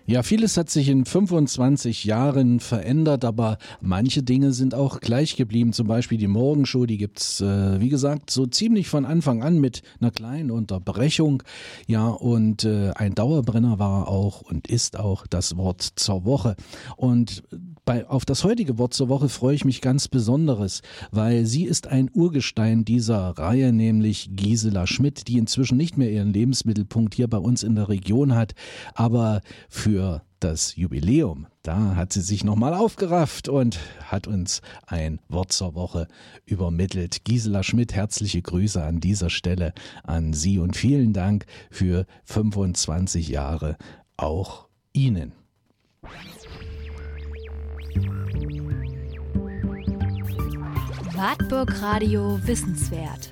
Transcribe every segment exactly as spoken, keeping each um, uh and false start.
Ja, vieles hat sich in fünfundzwanzig Jahren verändert, aber manche Dinge sind auch gleich geblieben. Zum Beispiel die Morgenshow, die gibt's, äh, wie gesagt, so ziemlich von Anfang an mit einer kleinen Unterbrechung. Ja, und äh, ein Dauerbrenner war auch und ist auch das Wort zur Woche. Und bei, auf das heutige Wort zur Woche freue ich mich ganz besonderes, weil sie ist ein Urgestein dieser Reihe, nämlich Gisela Schmidt, die inzwischen nicht mehr ihren Lebensmittelpunkt hier bei uns in der Region hat, aber für Für das Jubiläum, da hat sie sich nochmal aufgerafft und hat uns ein Wort zur Woche übermittelt. Gisela Schmidt, herzliche Grüße an dieser Stelle an Sie und vielen Dank für fünfundzwanzig Jahre auch Ihnen. Wartburg Radio Wissenswert.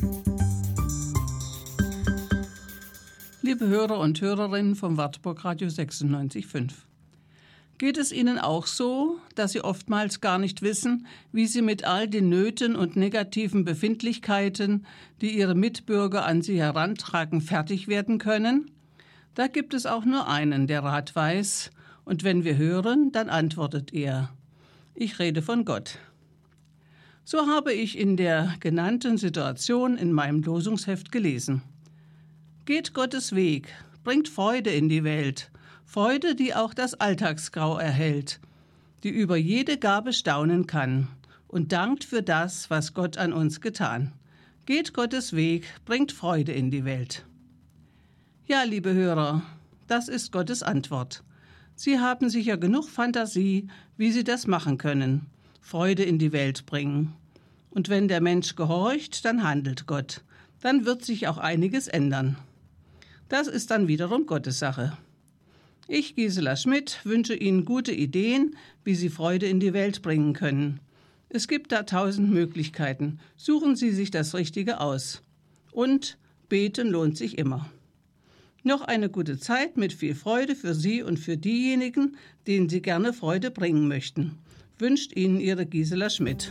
Liebe Hörer und Hörerinnen vom Wartburg Radio sechsundneunzig Komma fünf. Geht es Ihnen auch so, dass Sie oftmals gar nicht wissen, wie Sie mit all den Nöten und negativen Befindlichkeiten, die Ihre Mitbürger an Sie herantragen, fertig werden können? Da gibt es auch nur einen, der Rat weiß, und wenn wir hören, dann antwortet er. Ich rede von Gott. So habe ich in der genannten Situation in meinem Losungsheft gelesen. Geht Gottes Weg, bringt Freude in die Welt, Freude, die auch das Alltagsgrau erhält, die über jede Gabe staunen kann und dankt für das, was Gott an uns getan. Geht Gottes Weg, bringt Freude in die Welt. Ja, liebe Hörer, das ist Gottes Antwort. Sie haben sicher genug Fantasie, wie Sie das machen können, Freude in die Welt bringen. Und wenn der Mensch gehorcht, dann handelt Gott. Dann wird sich auch einiges ändern. Das ist dann wiederum Gottes Sache. Ich, Gisela Schmidt, wünsche Ihnen gute Ideen, wie Sie Freude in die Welt bringen können. Es gibt da tausend Möglichkeiten. Suchen Sie sich das Richtige aus. Und beten lohnt sich immer. Noch eine gute Zeit mit viel Freude für Sie und für diejenigen, denen Sie gerne Freude bringen möchten. Wünscht Ihnen Ihre Gisela Schmidt.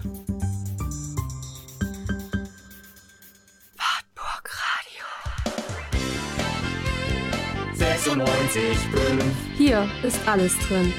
sechsundneunzig Komma fünf. Hier ist alles drin.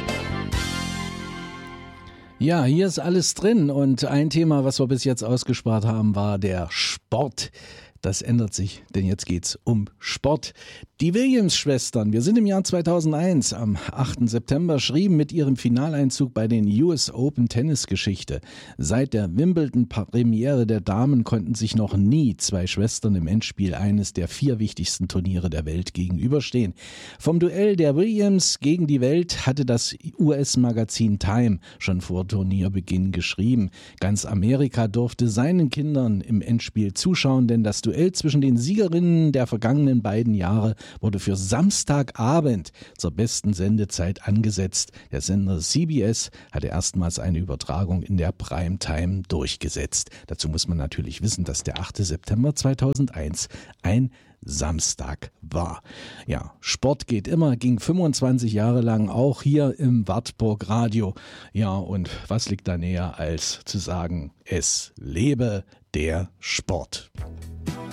Ja, hier ist alles drin und ein Thema, was wir bis jetzt ausgespart haben, war der Sport. Das ändert sich, denn jetzt geht's um Sport. Die Williams-Schwestern, wir sind im Jahr zweitausendeins, am achten September, schrieben mit ihrem Finaleinzug bei den U S Open Tennisgeschichte. Seit der Wimbledon-Premiere der Damen konnten sich noch nie zwei Schwestern im Endspiel eines der vier wichtigsten Turniere der Welt gegenüberstehen. Vom Duell der Williams gegen die Welt hatte das U S-Magazin Time schon vor Turnierbeginn geschrieben. Ganz Amerika durfte seinen Kindern im Endspiel zuschauen, denn das Duell zwischen den Siegerinnen der vergangenen beiden Jahre wurde für Samstagabend zur besten Sendezeit angesetzt. Der Sender C B S hatte erstmals eine Übertragung in der Primetime durchgesetzt. Dazu muss man natürlich wissen, dass der achte September zweitausendeins ein Samstag war. Ja, Sport geht immer, ging fünfundzwanzig Jahre lang auch hier im Wartburg Radio. Ja, und was liegt da näher als zu sagen, es lebe der Sport.